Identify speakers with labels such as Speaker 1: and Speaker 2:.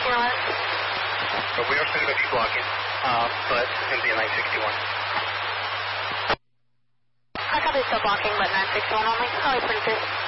Speaker 1: 1411.
Speaker 2: But we are still going to be blocking, but in the 961.
Speaker 1: I thought they still blocking, but 961 only. Oh, it's pretty good.